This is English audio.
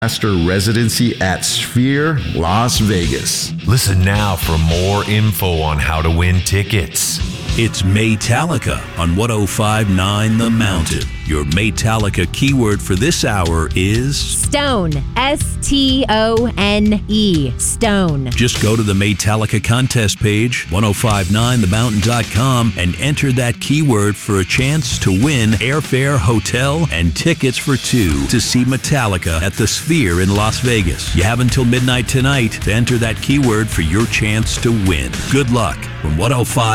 Master Residency at Sphere, Las Vegas. Listen now for more info on how to win tickets. It's Maytalica on 105.9 The Mountain. Your Maytalica keyword for this hour is Stone. Stone. Stone. Just go to the Maytalica contest page, 1059themountain.com, and enter that keyword for a chance to win airfare, hotel, and tickets for two to see Metallica at the Sphere in Las Vegas. You have until midnight tonight to enter that keyword for your chance to win. Good luck from 105.